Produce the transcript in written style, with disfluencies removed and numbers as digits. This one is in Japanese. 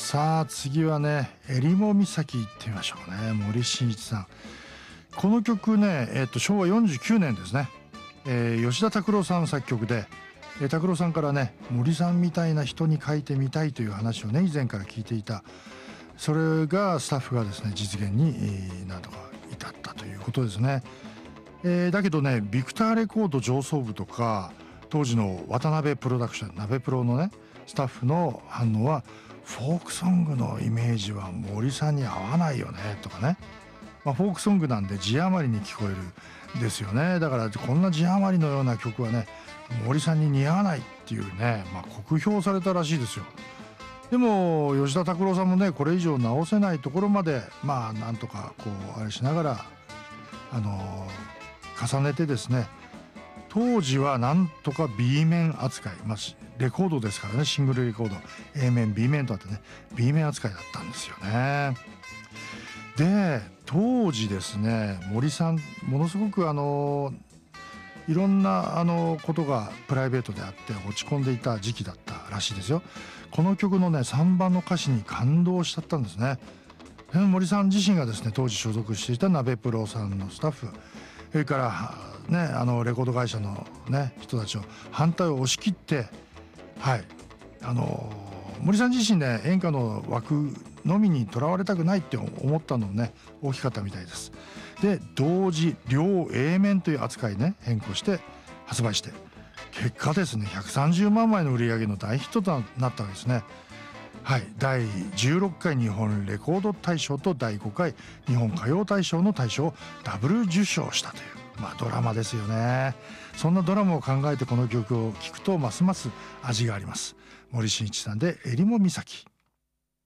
さあ次はね、襟裳岬行ってみましょうね。森進一さん。この曲ね、昭和49年ですね。吉田拓郎さん作曲で、拓郎さんからね、森さんみたいな人に書いてみたいという話をね、以前から聞いていた。それがスタッフがですね、実現に、なんとか至ったということですね。だけどね、ビクターレコード上層部とか当時の渡辺プロダクション、鍋プロのねスタッフの反応は、フォークソングのイメージは森さんに合わないよねとかね、フォークソングなんで字余りに聞こえるですよね。だからこんな字余りのような曲はね、森さんに似合わないっていうね、酷評されたらしいですよ。でも吉田拓郎さんもね、これ以上直せないところまでなんとかこうあれしながら重ねてですね、当時はなんとか B 面扱い、レコードですからね、シングルレコード A 面 B 面とあってね、 B 面扱いだったんですよね。で当時ですね、森さんものすごくいろんなことがプライベートであって落ち込んでいた時期だったらしいですよ。この曲のね3番の歌詞に感動しちゃったんですね。森さん自身がですね、当時所属していた鍋プロさんのスタッフ、それからね、レコード会社のね人たちを反対を押し切って、森さん自身ね、演歌の枠のみにとらわれたくないって思ったのもね大きかったみたいです。で同時両 A 面という扱いね変更して発売して、結果ですね130万枚の売り上げの大ヒットとなったわけですね。第16回日本レコード大賞と第5回日本歌謡大賞の大賞をダブル受賞したという、ドラマですよね。そんなドラマを考えてこの曲を聴くとますます味があります。森進一さんで襟裳岬。